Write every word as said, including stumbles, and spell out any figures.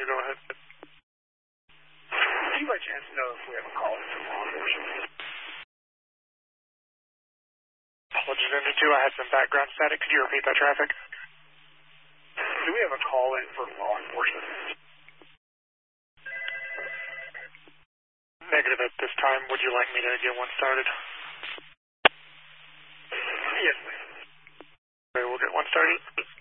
Roger, go ahead. Do you by chance know if we have a call in from law enforcement? Apologies, M two, I had some background static. Could you repeat that traffic? Do we have a call in for law enforcement? Negative at this time. Would you like me to get one started? Yes, ma'am. Okay, we'll get one started.